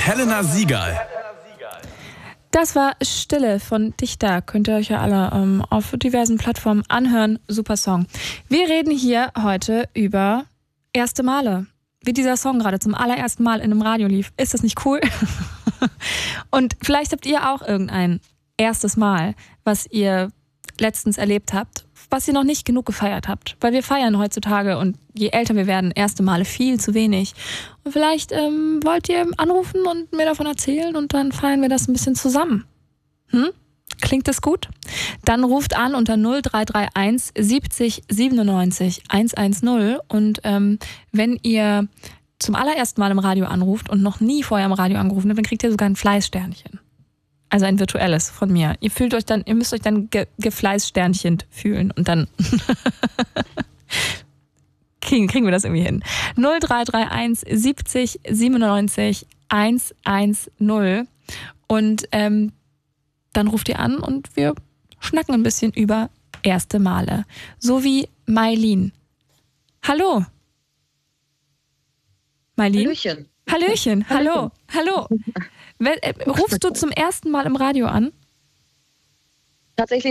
Helena Siegal. Das war Stille von Dichter. Könnt ihr euch ja alle auf diversen Plattformen anhören. Super Song. Wir reden hier heute über erste Male. Wie dieser Song gerade zum allerersten Mal in einem Radio lief. Ist das nicht cool? Und vielleicht habt ihr auch irgendein erstes Mal, was ihr letztens erlebt habt, was ihr noch nicht genug gefeiert habt. Weil wir feiern heutzutage und je älter wir werden, erste Male viel zu wenig. Und vielleicht wollt ihr anrufen und mir davon erzählen und dann feiern wir das ein bisschen zusammen. Klingt das gut? Dann ruft an unter 0331 70 97 110 und wenn ihr zum allerersten Mal im Radio anruft und noch nie vorher im Radio angerufen habt, dann kriegt ihr sogar ein Fleißsternchen. Also ein virtuelles von mir. Ihr müsst euch dann gefleißsternchen fühlen und dann kriegen wir das irgendwie hin. 0331 70 97 110 und dann ruft ihr an und wir schnacken ein bisschen über erste Male. So wie Mailin. Hallo. Mailin? Hallöchen. Hallöchen. Hallo. Hallo. Rufst du zum ersten Mal im Radio an? Tatsächlich